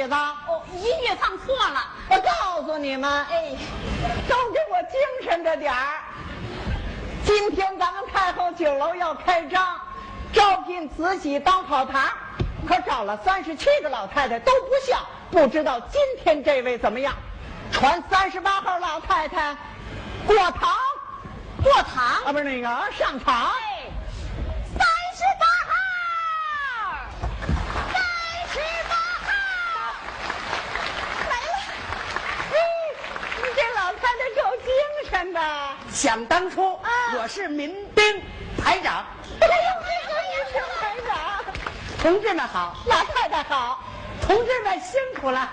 子？ 哦，音乐放错了。 我告诉你们， 哎， 都给我精神着点儿。今天咱们太后酒楼要开张，招聘慈禧当跑堂，可找了37个老太太都不像，不知道今天这位怎么样？传38号老太太过堂， 过堂啊，不是那个上场。 哎，38号，38号来了。 你这老太太够精神的。 想当初，我是民兵排长。 哎呦，这个民兵排长， 同志们好， 老太太好。 同志们辛苦了。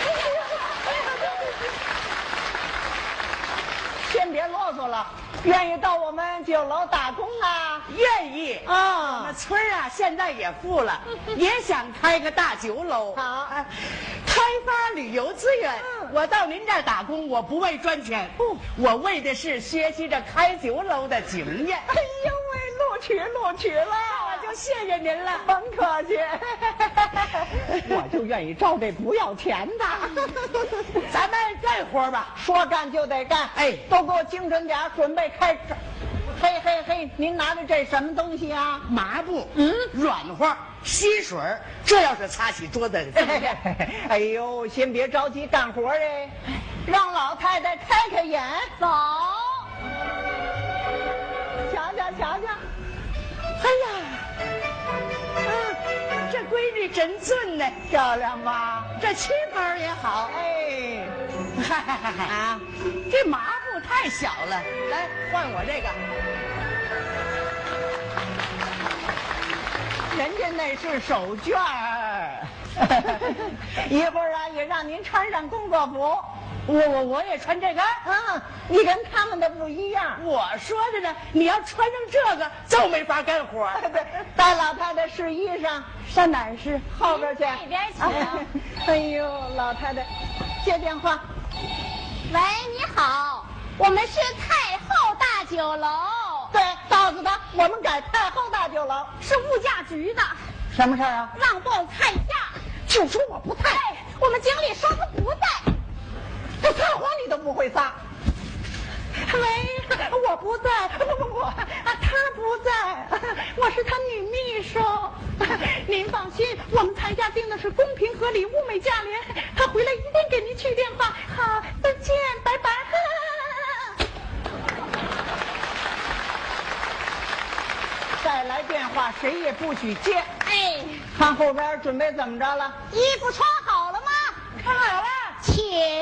先别啰嗦了，愿意到我们酒楼打工啊？ 愿意啊那村儿啊，现在也富了，也想开个大酒楼。 好开发旅游资源。我到您这儿打工，我不为赚钱，我为的是学习着开酒楼的经验。 哎呦喂，录取了， 我就谢谢您了。 甭客气，我就愿意招这不要钱的。 咱们干活吧。 说干就得干， 哎都给我精神点，准备开张。嘿嘿嘿，您拿着这什么东西啊？ 麻布，软和，吸水，这要是擦起桌子的。 哎呦，先别着急干活哎，让老太太开开眼， 走， 瞧瞧瞧瞧。 哎呀，这闺女真俊呢， 漂亮吧？ 这旗袍也好。 哎， 啊，这麻布太小了，来换我这个。 人家那是手绢儿，一会儿啊也让您穿上工作服。 我也穿这个。 你跟他们的不一样。 我说着呢，你要穿上这个就没法干活。 对，带老太太试衣裳，上哪儿试？后边去。 那边请。 哎呦，老太太，接电话。 喂，你好，我们是太后大酒楼， 对，告诉他我们改太后大酒楼。 是物价局的， 什么事儿啊？ 让报菜价。 就说我不在， 哎，我们经理说他不在。 这撒谎你都不会撒。喂，我不在，不，他不在，我是他女秘书。您放心，我们菜价定的是公平合理、物美价廉。他回来一定给您去电话。好，再见，拜拜。再来电话，谁也不许接。 哎， 看后边准备怎么着了？ 衣服穿好了吗？ 看好了。 请。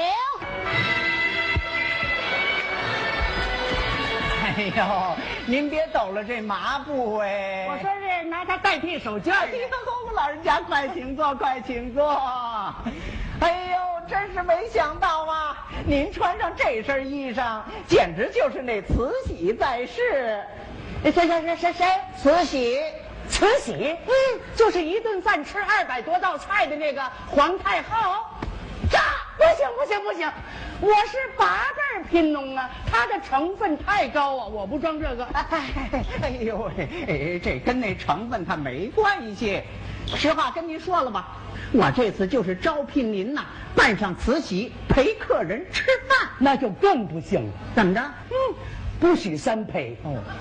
哎呦，您别抖了这麻布哎！ 我说是拿它代替手绢。 哎呦，老人家快请坐，快请坐。哎呦，真是没想到啊！您穿上这身衣裳，简直就是那慈禧在世。谁？慈禧。 慈禧，就是一顿饭吃200多道菜的那个皇太后。不行，我是8辈贫农啊，它的成分太高啊，我不装这个。 哎呦喂，这跟那成分它没关系。实话跟您说了吧，我这次就是招聘您呐，扮上慈禧陪客人吃饭。 那就更不行了。 怎么着？ 不许3陪。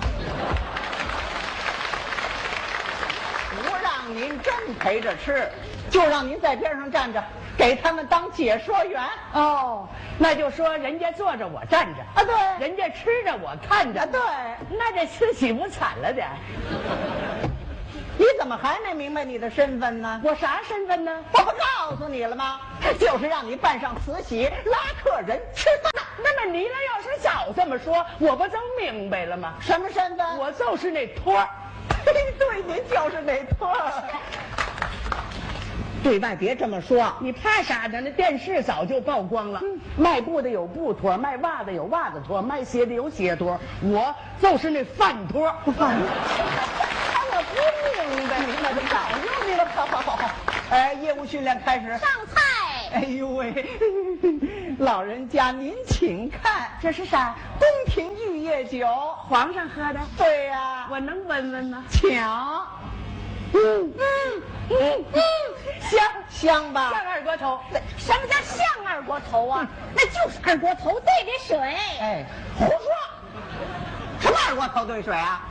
不让您真陪着吃，就让您在边上站着，给他们当解说员。 哦，那就说人家坐着我站着啊，对， 人家吃着我看着。 对， 那这慈禧不惨了点？ 你怎么还没明白你的身份呢？ 我啥身份呢？ 我不告诉你了吗？就是让你扮上慈禧拉客人吃饭。 那么你呢？要是早这么说，我不就明白了吗？ 什么身份？ 我就是那托儿。 对，您就是那托儿。对外别这么说， 你怕啥呢？那电视早就曝光了。卖布的有布托，卖袜子有袜子托，卖鞋的有鞋托，我就是那饭托。 我不明白，明白就早就明白。好。业务训练开始。 上菜。 哎呦喂，老人家您请看， 这是啥？ 宫廷玉液酒， 皇上喝的。 对呀， 我能闻闻吗？ 请。 香吧？ 像二锅头。 什么叫像二锅头啊？那就是二锅头兑的水。 哎，胡说！什么二锅头兑水啊？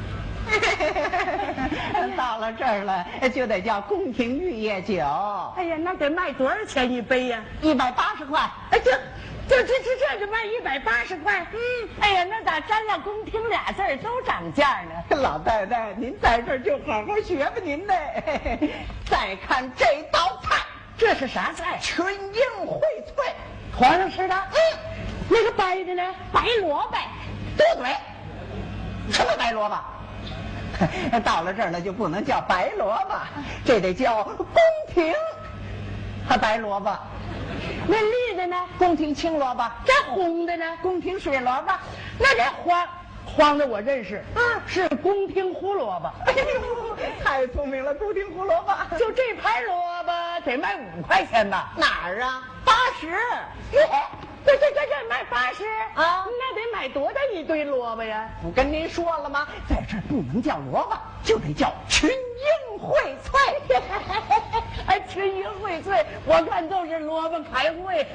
到了这儿了，就得叫宫廷玉液酒。 哎呀，那得卖多少钱一杯呀 ？180块。 哎，这就卖180块。哎呀，那咋沾了宫廷俩字儿都涨价呢？ 老太太，您在这儿就好好学吧您呢。再看这道菜， 这是啥菜？ 群英荟萃， 皇上吃的。那个白的呢？ 白萝卜。 多嘴，什么白萝卜？到了这儿了就不能叫白萝卜，这得叫宫廷白萝卜。 那绿的呢？ 宫廷青萝卜。 这红的呢？ 宫廷水萝卜。 那这黄的我认识，是宫廷胡萝卜。 哎呦，太聪明了，宫廷胡萝卜。 就这盘萝卜得卖5块钱吧？ 哪儿啊？80。 这卖80 啊？ 那得买多大一堆萝卜呀？ 我跟您说了吗？在这儿不能叫萝卜，就得叫群英荟萃。 哎，群英荟萃，我看都是萝卜开会。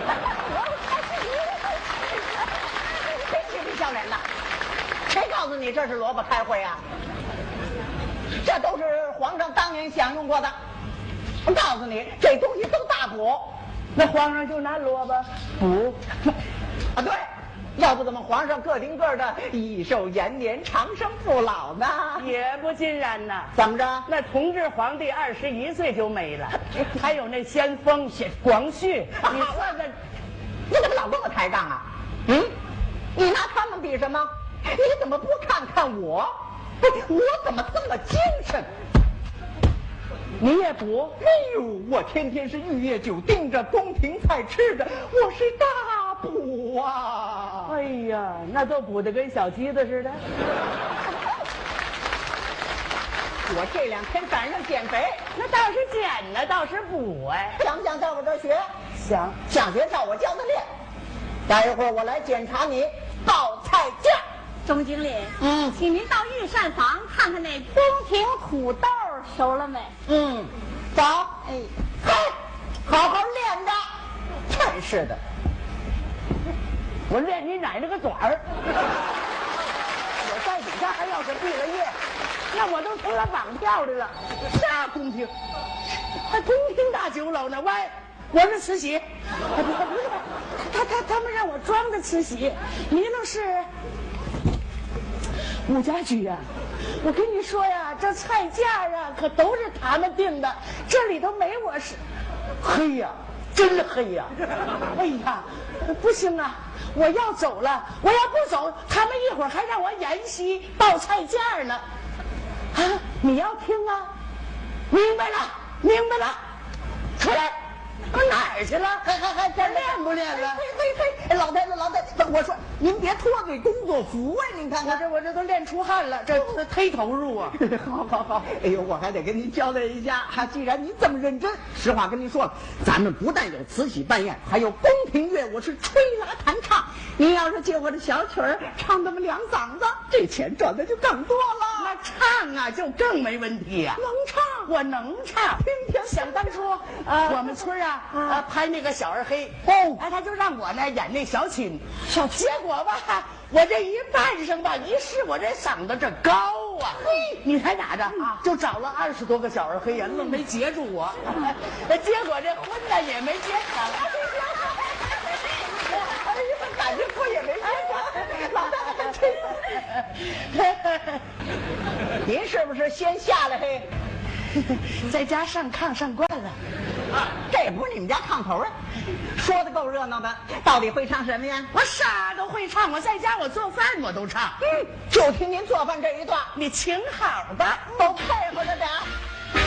真是不笑脸的！谁告诉你这是萝卜开会啊？这都是皇上当年享用过的。我告诉你，这东西都大补。 那皇上就拿萝卜补啊？对，要不怎么皇上个顶个的益寿延年、长生不老呢？ 也不尽然呐。 怎么着？ 那同治皇帝21岁就没了，还有那先锋广旭，你算算， 你怎么老跟我抬杠啊？你拿他们比什么？你怎么不看看我？我怎么这么精神？ 你也补？ 哎呦，我天天是玉液酒盯着，宫廷菜吃着，我是大补啊！ 哎呀，那都补得跟小鸡子似的。 我这2天赶上减肥， 那倒是减呢，倒是补哎。 想不想在我这儿学？ 想学照我教的练。待一会儿我来检查你报菜价。 总经理，请您到御膳房看看那宫廷土豆熟了没？ 走。哎，好好练着。真是的， 我练你奶奶个短儿！我在底下还要是毕了业，那我都成了绑票的了。啥宫廷？还宫廷大酒楼呢？喂，我是慈禧。他们让我装的慈禧，你那是武家驹呀。我跟你说呀，这菜价啊可都是他们定的，这里头没我是。黑呀，真黑呀！哎呀，不行啊，我要走了，我要不走，他们一会儿还让我演戏报菜价呢。啊，你要听啊？明白了，出来。哪儿去了？还练不练了？ 嘿，老太太，我说您别脱这工作服啊！您看看， 我这都练出汗了，这忒投入啊！ 好，哎呦，我还得跟您交代一下，既然您这么认真，实话跟您说了，咱们不但有慈禧办宴，还有宫廷乐，我是吹拉弹唱。您要是借我的小曲儿唱那么2嗓子，这钱赚的就更多了。 那唱啊，就更没问题呀。 能唱， 我能唱。想当初，我们村拍那个小二黑，他就让我呢演那小琴，结果吧，我这一扮上吧，一试我这嗓子这高啊，你猜咋着？就找了20多个小二黑呀，愣没截住我，结果这婚呢也没结成。 感觉婚也没结成，老大真。您是不是先下来嘿？ 在家上炕上惯了。 这不是你们家炕头啊？说的够热闹的，到底会唱什么呀？ 我啥都会唱，我在家我做饭我都唱。 就听您做饭这一段， 你请好吧， 都配合着点。